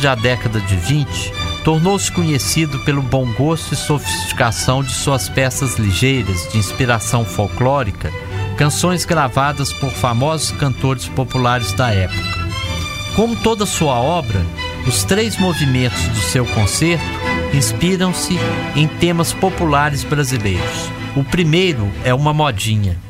da década de 20, tornou-se conhecido pelo bom gosto e sofisticação de suas peças ligeiras, de inspiração folclórica, canções gravadas por famosos cantores populares da época. Como toda sua obra, os 3 movimentos do seu concerto inspiram-se em temas populares brasileiros. O primeiro é uma modinha,